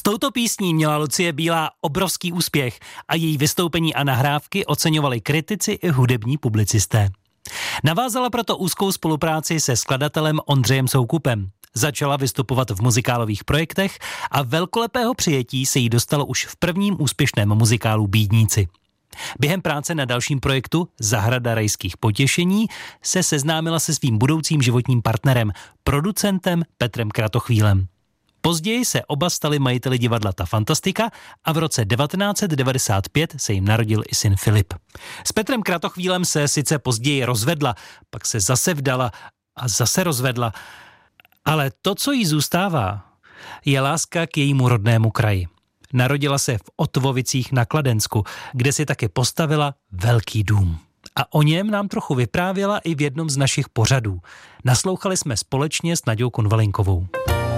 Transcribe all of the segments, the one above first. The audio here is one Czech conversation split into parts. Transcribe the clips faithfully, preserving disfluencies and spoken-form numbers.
touto písní měla Lucie Bílá obrovský úspěch a její vystoupení a nahrávky oceňovali kritici i hudební publicisté. Navázala proto úzkou spolupráci se skladatelem Ondřejem Soukupem. Začala vystupovat v muzikálových projektech a velkolepého přijetí se jí dostalo už v prvním úspěšném muzikálu Bídníci. Během práce na dalším projektu Zahrada rajských potěšení se seznámila se svým budoucím životním partnerem, producentem Petrem Kratochvílem. Později se oba stali majiteli divadla Ta Fantastika a v roce devatenáct set devadesát pět se jim narodil i syn Filip. S Petrem Kratochvílem se sice později rozvedla, pak se zase vdala a zase rozvedla, ale to, co jí zůstává, je láska k jejímu rodnému kraji. Narodila se v Otvovicích na Kladensku, kde si taky postavila velký dům. A o něm nám trochu vyprávěla i v jednom z našich pořadů. Naslouchali jsme společně s Naďou Konvalinkovou.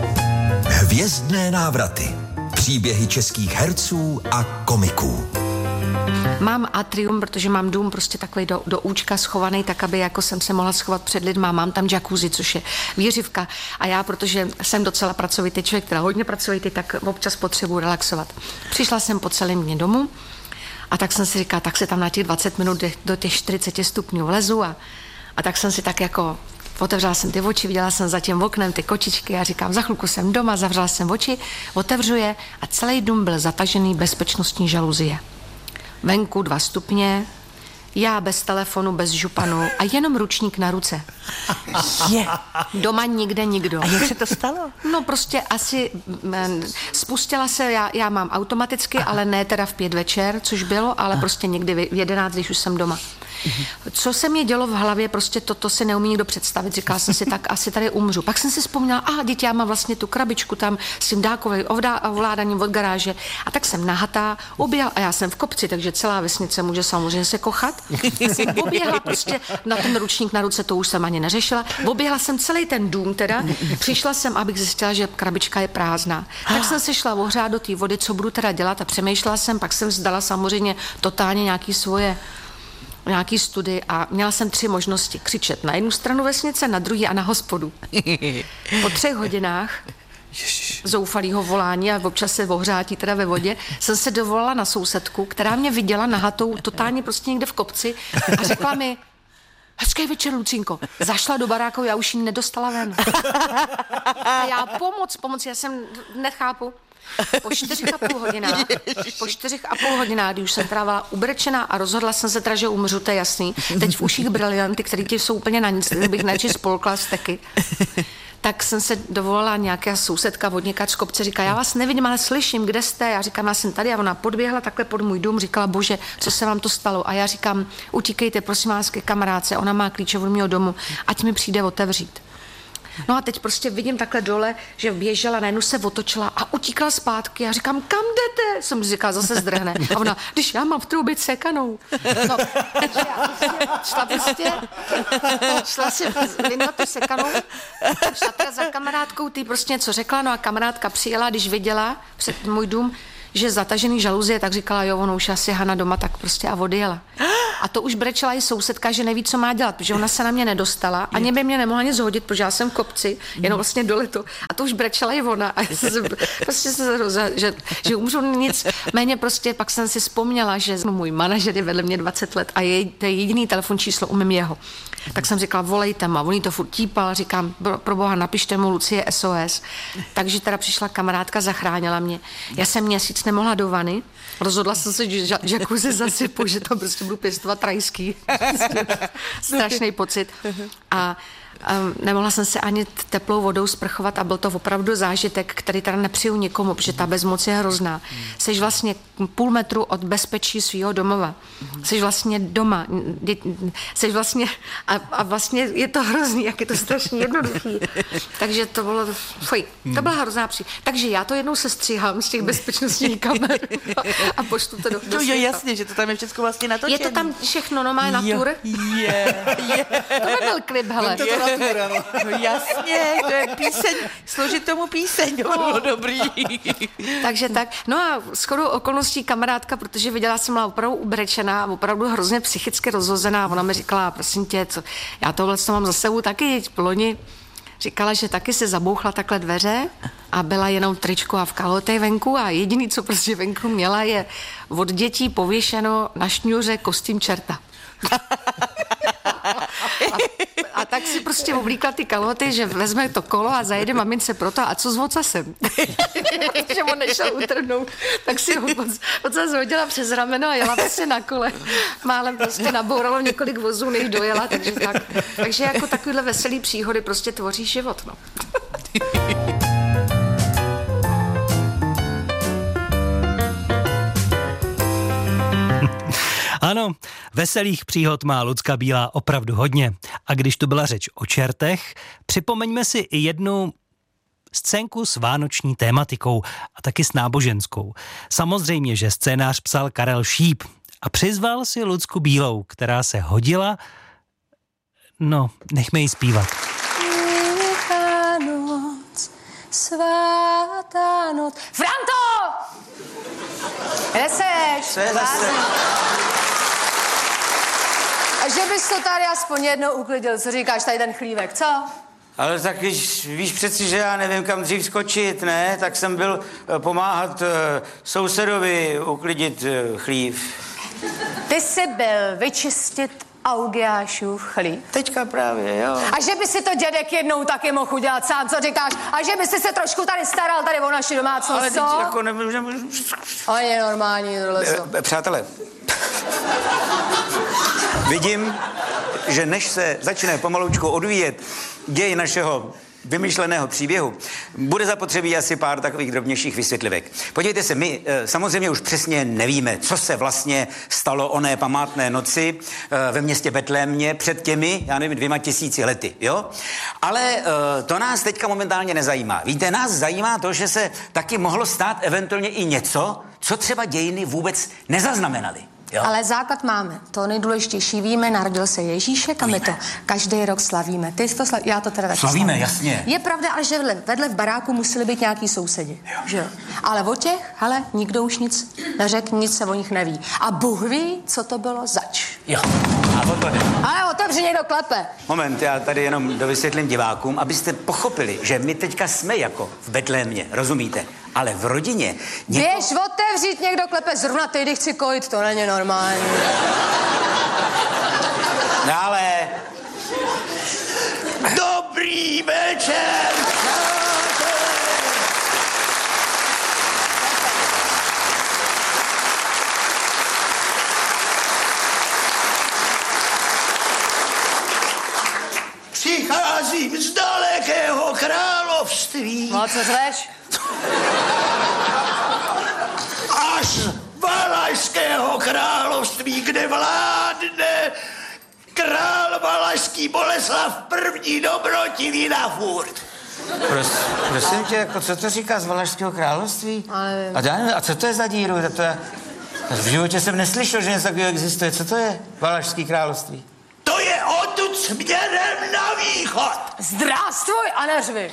Hvězdné návraty. Příběhy českých herců a komiků. Mám atrium, protože mám dům prostě takový do, do účka schovaný, tak aby jako jsem se mohla schovat před lidma. Mám tam jacuzzi, což je výřivka. A já, protože jsem docela pracovitý člověk, teda hodně pracovitý, tak občas potřebuji relaxovat. Přišla jsem po celém dně domů a tak jsem si říkala, tak se tam na těch dvacet minut do těch čtyřicet stupňů vlezu a, a tak jsem si tak jako otevřela jsem ty oči, viděla jsem za tím oknem ty kočičky a říkám, za chvilku jsem doma, zavřela jsem oči, otevřu je a celý dům byl zatažený bezpečnostní žaluzie. Venku dva stupně, já bez telefonu, bez županu a jenom ručník na ruce. Je. Doma nikde nikdo. A jak se to stalo? No prostě asi m, spustila se, já, já mám automaticky, Aha. ale ne teda v pět večer, což bylo, ale Aha. prostě někdy v jedenáct, když už jsem doma. Co se mě dělo v hlavě, prostě toto si neumí nikdo představit. Říkala jsem si, tak asi tady umřu. Pak jsem si vzpomněla, aha, dítě, já mám vlastně tu krabičku tam s tím dálkovým ovládáním od garáže. A tak jsem nahatá, oběhla, a já jsem v kopci, takže celá vesnice může samozřejmě se kochat. Jsem oběhla prostě na ten ručník na ruce, to už jsem ani neřešila. Oběhla jsem celý ten dům teda, přišla jsem, abych zjistila, že krabička je prázdná. Tak jsem se šla ohřát do té vody, co budu teda dělat a přemýšlela jsem, pak jsem vzdala samozřejmě totálně nějaký svoje nějaký studii a měla jsem tři možnosti křičet na jednu stranu vesnice, na druhý a na hospodu. Po třech hodinách zoufalýho volání a občas se ohřátí teda ve vodě, jsem se dovolala na sousedku, která mě viděla nahatou totálně prostě někde v kopci a řekla mi, hezký večer, Lucínko. Zašla do baráku, já už ji nedostala ven. A já pomoc, pomoc, já jsem nechápu. Po čtyřech a půl hodinách, po čtyřech a půl hodinách, kdy už jsem trávila ubrečená a rozhodla jsem se teda, že umřu, to je jasný. Teď v uších brilianty, které ti jsou úplně na nic, bych radši spolkla steky. Tak jsem se dovolala nějaká sousedka od někač z kopce, říká, já vás nevidím, ale slyším, kde jste? Já říkám, já jsem tady a ona podběhla takhle pod můj dům, říkala, bože, co se vám to stalo? A já říkám, utíkejte, prosím vás, ke kamarádce, ona má klíče od mého domu, ať mi přijde otevřít. No a teď prostě vidím takhle dole, že běžela, najednou se otočila a utíkala zpátky. Já říkám, kam jdete? Jsem si říkala, zase zdrhne. A ona, když já mám v troubě sekanou. No, takže já prostě šla prostě, šla si vyndat tu sekanou, šla teda za kamarádkou, ty prostě něco řekla, no a kamarádka přijela, když viděla před můj dům, že zatažený žaluzie, tak říkala, jo, ono už asi Hana doma, tak prostě a odjela. A to už brečela i sousedka, že neví, co má dělat, protože ona se na mě nedostala, ani by mě nemohla nic hodit, protože já jsem v kopci, jenom vlastně dole to. A to už brečela i ona. A jsem, prostě se rozhodla, že, že umřu nic. Méně prostě pak jsem si vzpomněla, že můj manažer je vedle mě dvacet let a je, to je jediný telefon číslo, umím jeho. Tak jsem říkala, volejte ma, on to furt típal, říkám, pro boha, napište mu Lucie S O S. Takže teda přišla kamarádka, zachránila mě. Já jsem měsíc nemohla do vany, rozhodla jsem se, že jacuzzi zasypu, že tam prostě budu pěstovat rajský. Strašný pocit. A Um, nemohla jsem se ani teplou vodou sprchovat a byl to opravdu zážitek, který teda nepřiju nikomu, protože ta bezmoc je hrozná. Seš vlastně půl metru od bezpečí svýho domova. Seš vlastně doma. Seš vlastně a, a vlastně je to hrozný, jak je to strašně jednoduchý. Takže to bylo, fuj, to byla hrozná při. Takže já to jednou sestříhám z těch bezpečnostních kamer a, a poštu to do, do To je jasně, že to tam je všechno vlastně natočený. Je to tam všechno, no má natur. Je, je. To nebyl klip, hele. No jasně, to je píseň, složit tomu píseň, to bylo dobrý. Takže tak, no a shodou okolností kamarádka, protože viděla jsem byla opravdu ubrečená a opravdu hrozně psychicky rozhozená, ona mi říkala, prosím tě, co, já tohle mám za sebou taky, loni říkala, že taky se zabouchla takhle dveře a byla jenom tričko a v kalhotech venku a jediný, co prostě venku měla, je od dětí pověšeno na šňůře kostým čerta. A, a tak si prostě oblíkla ty kalhoty, že vezme to kolo a zajede mamince proto a co s ocasem? Že on nešel utrhnout, tak si ho ocas hodila přes rameno a jela prostě na kole. Málem prostě nabouralo několik vozů, než dojela, takže tak. Takže jako takovýhle veselý příhody prostě tvoří život, no. Ano, veselých příhod má Lucka Bílá opravdu hodně. A když tu byla řeč o čertech, připomeňme si i jednu scénku s vánoční tématikou a taky s náboženskou. Samozřejmě, že scénář psal Karel Šíp a přizval si Lucku Bílou, která se hodila. No, nechme ji zpívat. Velká noc, svatá noc. Franto! Kde seš? Co je zase? A že bys to tady aspoň jednou uklidil, co říkáš tady ten chlívek, co? Ale tak víš, víš přeci, že já nevím, kam dřív skočit, ne? Tak jsem byl uh, pomáhat uh, sousedovi uklidit uh, chlív. Ty jsi byl vyčistit Augiášův chlív. Teďka právě, jo. A že by si to dědek jednou taky mohl udělat sám, co říkáš? A že by si se trošku tady staral tady o naši domácnost, Ale co? teď jako nemůžeme... Ale je normální tohle, co? E, přátelé, vidím, že než se začne pomalučku odvíjet děj našeho vymyšleného příběhu, bude zapotřebí asi pár takových drobnějších vysvětlivek. Podívejte se, my samozřejmě už přesně nevíme, co se vlastně stalo oné památné noci ve městě Betlémě před těmi, já nevím, dvěma tisíci lety, jo? Ale to nás teďka momentálně nezajímá. Víte, nás zajímá to, že se taky mohlo stát eventuálně i něco, co třeba dějiny vůbec nezaznamenaly. Jo? Ale základ máme. To nejdůležitější víme, narodil se Ježíšek a my to každý rok slavíme. Ty to slaví, já to teda taky Slavíme, slavím. jasně. Je pravda, ale že vedle, vedle v baráku museli být nějaký sousedi. Jo. Že? Ale o těch, hele, nikdo už nic neřekl, nic se o nich neví. A Bůh ví, co to bylo zač. Jo. A o to jde. Ale otevři, někdo klepe. Moment, já tady jenom dovysvětlím divákům, abyste pochopili, že my teďka jsme jako v Betlémě, rozumíte? Ale v rodině... Něko... Běž otevřít, někdo klepe, zrovna ty, když chci kojit, to není normální. No ale... Dobrý večer! Přicházím z dalekého království. No, co řveš? Až z Valašského království, kde vládne král valašský Boleslav první dobrotivý na furt. Pros, prosím tě, jako co to říká z Valašského království? Ale... A, já, a co to je za díru? To je, v životě jsem neslyšel, že něco takového existuje. Co to je Valašský království? To je odtud směrem na východ. Zdrástvuj a neřvi.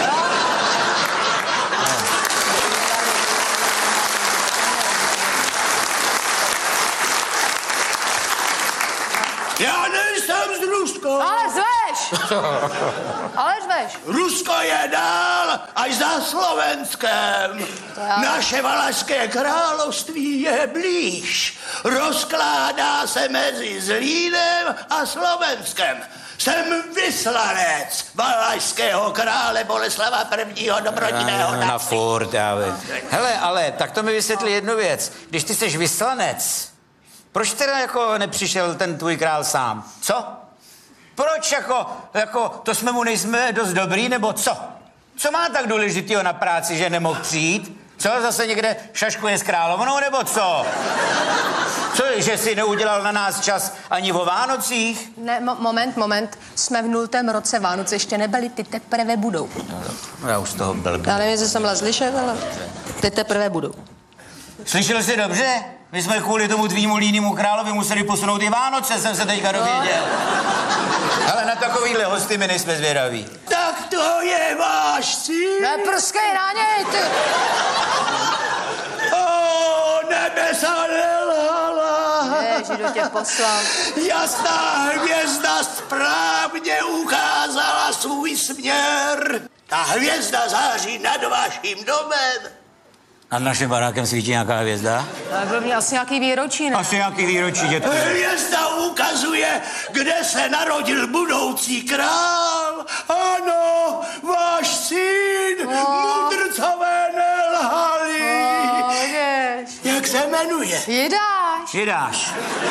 Já nejsem z Ruska. Ale zveš. Ale zveš. Rusko je dál až za Slovenskem. Naše Valašské království je blíž. Rozkládá se mezi Zlínem a Slovenskem. Jsem vyslanec valašského krále Boleslava prvního dobrotivého. Na, na furt, já vím. Hele, ale tak to mi vysvětli jednu věc. Když ty jsi vyslanec, proč teda jako nepřišel ten tvůj král sám? Co? Proč jako, jako to jsme mu nejsme dost dobrý, nebo co? Co má tak důležitýho na práci, že nemohl přijít? Co, zase někde šaškuje s královnou, nebo co? Co, že si neudělal na nás čas ani o Vánocích? Ne, mo- moment, moment. Jsme v nultém roce, Vánoce ještě nebyly, ty teprve budou. No, já už z toho blbý. Já nevím, jestli jsem byla slyšet, ale ty teprve budou. Slyšel jsi dobře? My jsme kvůli tomu tvýmu línému královi museli posunout i Vánoce, jsem se teďka dověděl. Ale na takovýhle hosty my nejsme zvědaví. Tak to je váš cíl. Ne, prskej na něj, ty. O, nebesa nelhala. že do tě poslal. Jasná hvězda správně ukázala svůj směr. Ta hvězda září nad vaším domem. Nad naším barákem svítí nějaká hvězda? Tak byl mě asi nějaký výročí, ne? Asi nějaký výročí, dětku. Hvězda ukazuje, kde se narodil budoucí král. Ano, váš syn, no. Mudrcové nelhali. No, jdeš. Jak se jmenuje? Jidáš. Jidáš.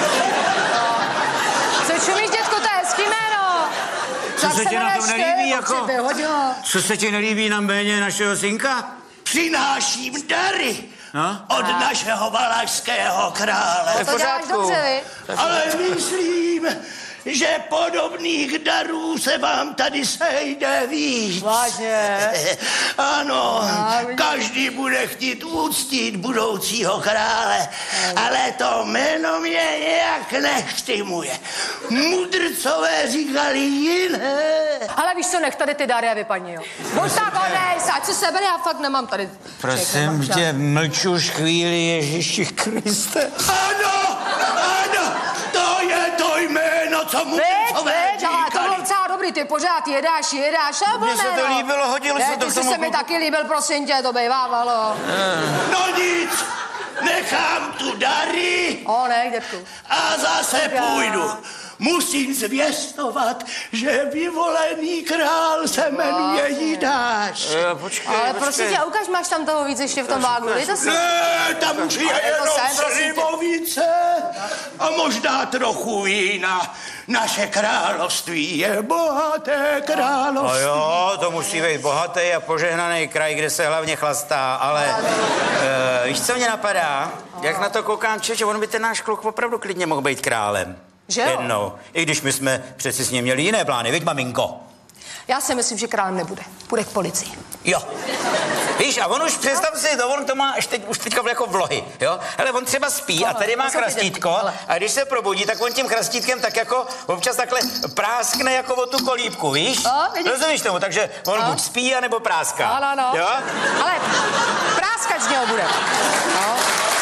Co čumíš, dětko, to je hezký jméno. Co se ti na tom nelíbí, jako? Hodilo. Co se ti nelíbí na jméně našeho synka? Přináším dary no? od a. našeho valašského krále. No, to děláš dobře, ale myslím, že podobných darů se vám tady sejde víc. Vážně? Ano, každý bude chtít uctít budoucího krále, ale to jméno mě nějak neštimuje. Mudrcové říkali jiné. Ale víš co, nech tady ty dary a vypadni, jo. Buď tak odejs, ať se sebere, já fakt nemám tady. Prosím tě, mlč už chvíli, Ježíši Kriste. Ano, ano, to je to jméno, co Mudrcové říkali. Ale to bylo docela dobrý, ty pořád jedáš, jedáš, a mně se to líbilo, hodilo se to k tomu. Ty se mi taky líbil, prosím tě, to bejvávalo. No nic, nechám tu dary. O, ne, dětku. A zase půjdu. Musím zvěstovat, že vyvolený král se jmenuje Jidáš. Jo, počkej, Ale počkej. prosím tě, ukaž, máš tam toho víc ještě v tom váglu, dej to si. Ne, tam už je jenom slivovice a možná trochu vína. Naše království je bohaté království. No jo, to musí být bohatý a požehnaný kraj, kde se hlavně chlastá, ale uh, víš, co mě napadá? Jak na to koukám, že on by ten náš kluk opravdu klidně mohl být králem. Že jo? Jednou. I když my jsme přeci s ním měli jiné plány, viď, maminko? Já si myslím, že králem nebude. Půjde k policii. Jo. Víš, a on už, představ si, to on to má až teď, už teďka jako vlohy, jo? Ale on třeba spí a tady má chrastítko a když se probudí, tak on tím chrastítkem tak jako občas takhle práskne jako o tu kolíbku, víš? Rozumíš tomu? Takže on buď spí, anebo práská. Ano, ano. Jo? Ale práskat z něho bude. No.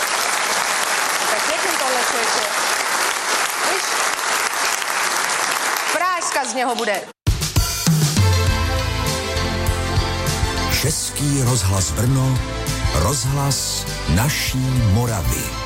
Tak pěkný tohle člověče. Víš? Práskat z něho bude. Český rozhlas Brno, rozhlas naší Moravy.